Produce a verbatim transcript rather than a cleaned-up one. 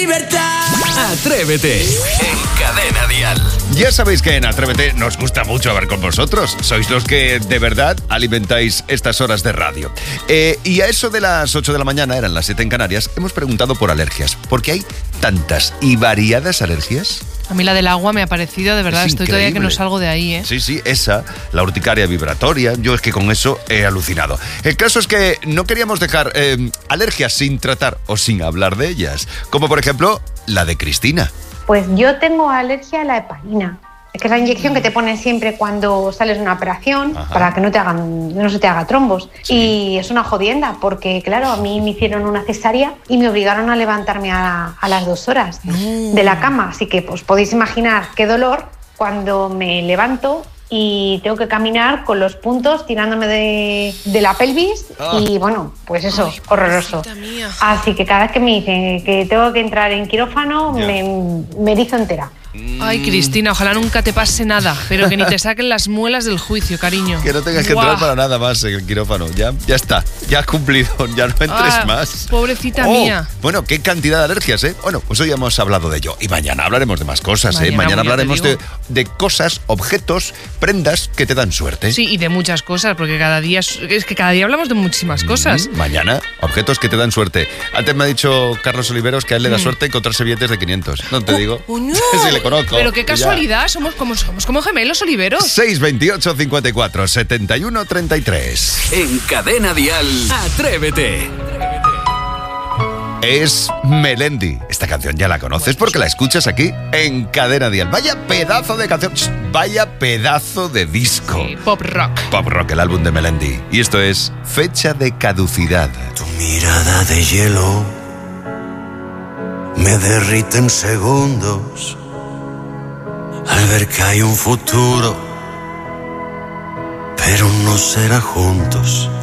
libertad. Atrévete en Cadena Dial. Ya sabéis que en Atrévete nos gusta mucho hablar con vosotros. Sois los que de verdad alimentáis estas horas de radio. Eh, y a eso de las ocho de la mañana, eran las siete en Canarias, hemos preguntado por alergias. Porque hay tantas y variadas alergias. A mí la del agua me ha parecido, de verdad, Es estoy todavía que no increíble. salgo de ahí, ¿eh? Sí, sí, esa, la urticaria vibratoria, yo es que con eso he alucinado. El caso es que no queríamos dejar eh, alergias sin tratar o sin hablar de ellas, como por ejemplo la de Cristina. Pues yo tengo alergia a la heparina, que es la inyección que te ponen siempre cuando sales de una operación. Ajá. Para que no te hagan, no se te haga trombos. Sí. Y es una jodienda porque, claro, a mí me hicieron una cesárea y me obligaron a levantarme a, a las dos horas mm. de la cama. Así que pues podéis imaginar qué dolor cuando me levanto y tengo que caminar con los puntos tirándome de, de la pelvis. Oh. Y bueno, pues eso, ay, horroroso. Así que cada vez que me dicen que tengo que entrar en quirófano, yeah. me, me erizo entera. Ay, Cristina, ojalá nunca te pase nada, pero que ni te saquen las muelas del juicio, cariño. Que no tengas que Buah. entrar para nada más en el quirófano. Ya, ya está, ya has cumplido, ya no entres ah, más. Pobrecita oh, mía. Bueno, qué cantidad de alergias, ¿eh? Bueno, pues hoy hemos hablado de ello. Y mañana hablaremos de más cosas, mañana, ¿eh? Mañana hablaremos de, de cosas, objetos, prendas que te dan suerte. Sí, y de muchas cosas, porque cada día es, es que cada día hablamos de muchísimas cosas. Mm, mañana, objetos que te dan suerte. Antes me ha dicho Carlos Oliveros que a él le da mm. suerte encontrarse billetes de quinientos. No te oh, digo. Oh, no. Sí, le conozco. Pero qué casualidad, somos como, somos como gemelos, Oliveros. seis veintiocho cincuenta y cuatro setenta y uno treinta y tres. En Cadena Dial, Atrévete. Es Melendi. Esta canción ya la conoces porque la escuchas aquí en Cadena Dial. Vaya pedazo de canción, vaya pedazo de disco. Sí, pop rock. Pop rock, el álbum de Melendi. Y esto es Fecha de Caducidad. Tu mirada de hielo me derrite en segundos al ver que hay un futuro, pero no será juntos.